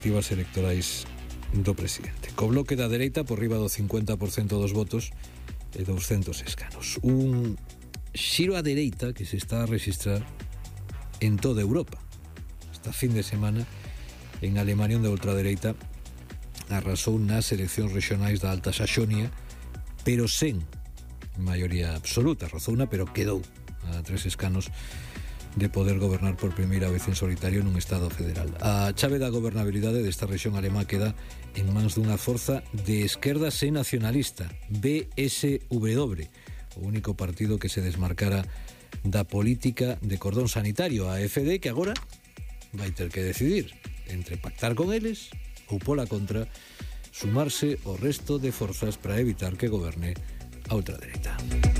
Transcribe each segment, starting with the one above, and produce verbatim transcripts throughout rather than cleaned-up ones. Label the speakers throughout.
Speaker 1: activas electorais do presidente. Co bloque da dereita por riba do cincuenta por cento dos votos e douscentos escanos. Un xiro á dereita que se está a registrar en toda Europa. Esta fin de semana en Alemania, onde a ultradereita arrasou nas eleccións regionais da Alta Saxonia, pero sen maioría absoluta. Arrasouna, pero quedou a tres escanos de poder gobernar por primeira vez en solitario nun Estado federal. A chave da gobernabilidade desta rexión alemá queda en mans dunha forza de esquerda e nacionalista, B S W, o único partido que se desmarcara da política de cordón sanitario, a AfD, que agora vai ter que decidir entre pactar con eles ou pola contra sumarse ao resto de forzas para evitar que goberne a ultradereita.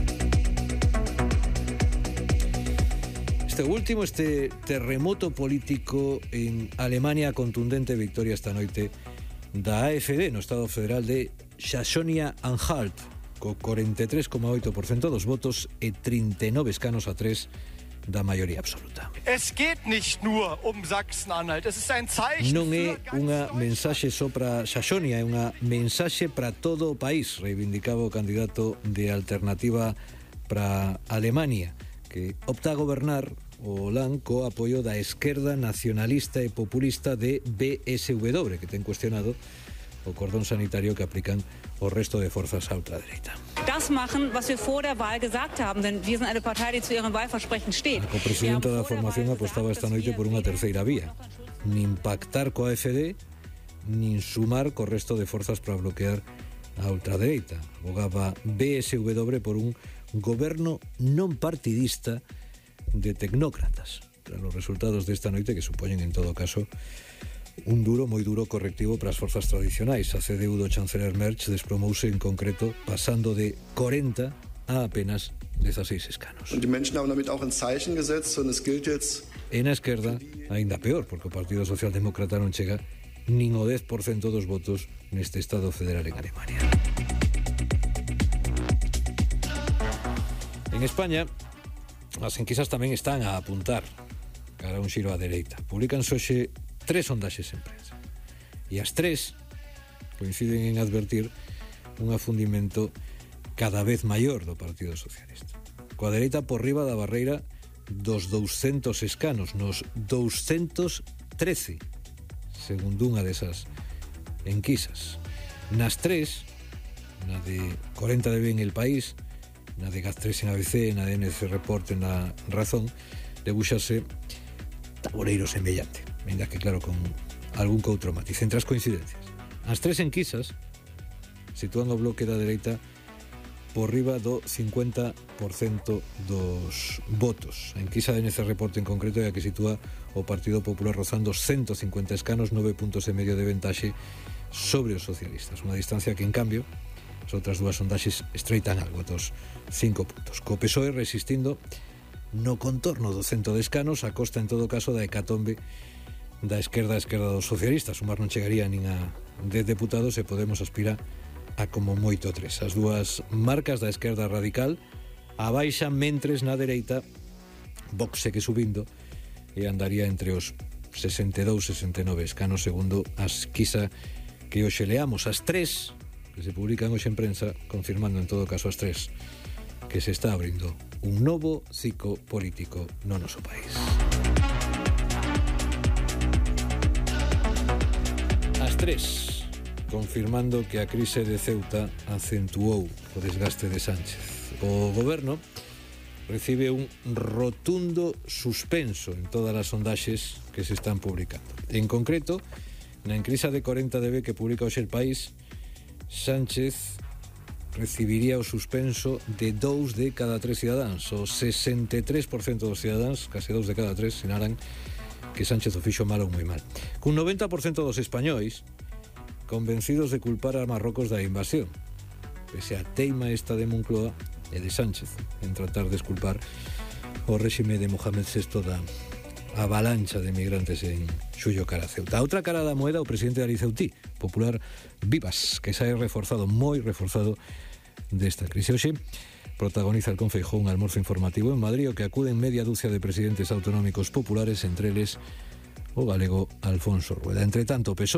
Speaker 1: Este último, este terremoto político en Alemania, contundente victoria esta noite da AfD no Estado Federal de Saxonia-Anhalt, co corenta e tres coma oito por cento dos votos e trinta e nove escanos a tres da maioría absoluta.
Speaker 2: Es geht nicht nur um Sachsen-Anhalt, es ist ein Zeichen.
Speaker 1: Non é unha mensaxe só para Saxonia, é unha mensaxe para todo o país, reivindicaba o candidato de Alternativa para Alemania, que opta a gobernar o Land co apoio da esquerda nacionalista e populista de B S W, que ten cuestionado o cordón sanitario que aplican o resto de forzas á ultradereita.
Speaker 3: Das machen, was wir vor der Wahl gesagt haben, denn wir sind eine Partei, die zu ihrem Wahlversprechen steht.
Speaker 1: A copresidenta da formación apostaba esta noite por unha terceira vía, nin pactar coa AfD, nin sumar co resto de forzas para bloquear a ultradereita. Abogaba B S W por un goberno non partidista de tecnócratas, tras os resultados desta noite que supoñen en todo caso un duro, moi duro correctivo para as forzas tradicionais. A C D U do chanceler Merz desplomouse en concreto pasando de corenta a apenas dieciséis escanos.
Speaker 4: Die Menschen haben damit auch ein Zeichen gesetzt und es gilt jetzt.
Speaker 1: E na esquerda, aínda peor, porque o Partido Socialdemócrata non chega nin o dez por cento dos votos neste Estado federal en Alemania. En España, as enquisas tamén están a apuntar cara a un xiro á dereita. Publican hoxe tres sondaxes en prensa. E as tres coinciden en advertir un afundimento cada vez maior do Partido Socialista. Coa dereita por riba da barreira dos douscentos escanos, nos douscentos trece, segundo unha desas enquisas. Nas tres, na de corenta de B en El País, na de Gaz tres en A B C, na de N C Report en La Razón, debúxase tabuleiro semellante, ainda que claro con algún coutro matiz. Entre as coincidencias, as tres enquisas sitúan o bloque da dereita por riba do cincuenta por cento dos votos. A enquisa de N C Report en concreto é a que sitúa o Partido Popular rozando ciento cincuenta escanos, nove puntos e medio de ventaxe sobre os socialistas, unha distancia que en cambio as outras dúas sondaxes estreitan algo, dos cinco puntos. Co P S O E resistindo no contorno do cento de escanos, a costa en todo caso da hecatombe da esquerda a esquerda dos socialistas. Sumar non chegaría nin a dez deputados e Podemos aspira a como moito tres. As dúas marcas da esquerda radical abaixan, mentres na dereita Vox segue subindo e andaría entre os sesenta e dous e sesenta e nove escanos, segundo a esquisa que hoxe leamos. As tres que se publican hoxe en prensa confirmando en todo caso as tres que se está abrindo un novo ciclo político no noso país. As tres confirmando que a crise de Ceuta acentuou o desgaste de Sánchez. O goberno recibe un rotundo suspenso en todas as sondaxes que se están publicando. En concreto, na enquisa de corenta de B que publica hoxe El País, Sánchez recibiría o suspenso de dous de cada tres cidadáns. O sesenta e tres por cento dos cidadáns, case dous de cada tres, sinaran que Sánchez o fixo mal ou moi mal. Cun noventa por cento dos españois convencidos de culpar a Marrocos da invasión, pese a teima esta de Moncloa e de Sánchez en tratar de esculpar o réxime de Mohamed sexto da avalancha de migrantes en xullo cara a Ceuta. A outra cara da moeda, o presidente de Ariceutí, Popular Vivas, que sae reforzado, moi reforzado desta crise. Hoxe protagoniza el Concejo un almuerzo informativo en Madrid o que acuden media dúcia de presidentes autonómicos populares, entre eles o galego Alfonso Rueda. Entre tanto, P S O E